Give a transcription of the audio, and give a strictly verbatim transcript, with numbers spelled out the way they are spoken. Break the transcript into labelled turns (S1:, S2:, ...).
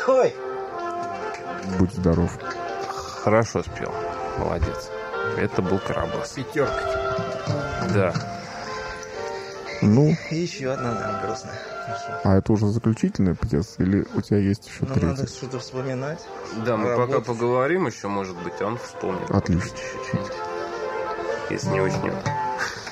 S1: Ой.
S2: Будь здоров.
S3: Хорошо спел. Молодец. Это был Карабас.
S1: Пятерка.
S3: Да.
S2: Ну,
S1: И еще одна, наверное, грустная.
S2: а это уже заключительная пьеса? Или у тебя есть еще
S1: Ну, надо
S2: третья?
S1: что-то вспоминать.
S3: Да, мы
S1: Работать.
S3: пока поговорим еще, может быть, он вспомнит.
S2: Отлично.
S3: Еще что-нибудь. Если не уснет.